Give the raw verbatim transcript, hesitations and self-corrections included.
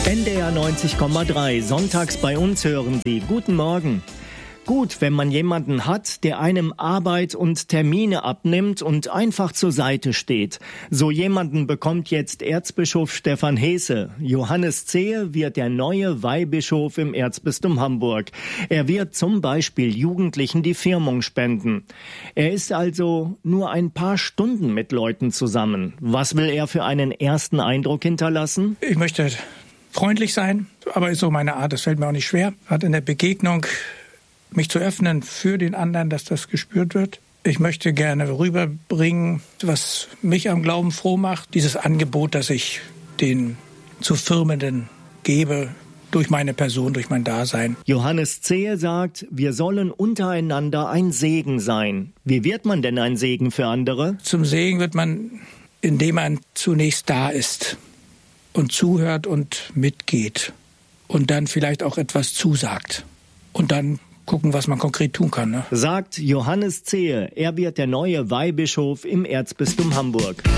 N D R neunzig Komma drei, sonntags bei uns hören Sie. Guten Morgen. Gut, wenn man jemanden hat, der einem Arbeit und Termine abnimmt und einfach zur Seite steht. So jemanden bekommt jetzt Erzbischof Stefan Hesse. Johannes Zehe wird der neue Weihbischof im Erzbistum Hamburg. Er wird zum Beispiel Jugendlichen die Firmung spenden. Er ist also nur ein paar Stunden mit Leuten zusammen. Was will er für einen ersten Eindruck hinterlassen? Ich möchte freundlich sein, aber ist so meine Art, das fällt mir auch nicht schwer. Hat in der Begegnung mich zu öffnen für den anderen, dass das gespürt wird. Ich möchte gerne rüberbringen, was mich am Glauben froh macht. Dieses Angebot, das ich den zu Firmenden gebe, durch meine Person, durch mein Dasein. Johannes Zehe sagt, wir sollen untereinander ein Segen sein. Wie wird man denn ein Segen für andere? Zum Segen wird man, indem man zunächst da ist und zuhört und mitgeht und dann vielleicht auch etwas zusagt und dann gucken, was man konkret tun kann. Ne? Sagt Johannes Zehe. Er wird der neue Weihbischof im Erzbistum Hamburg.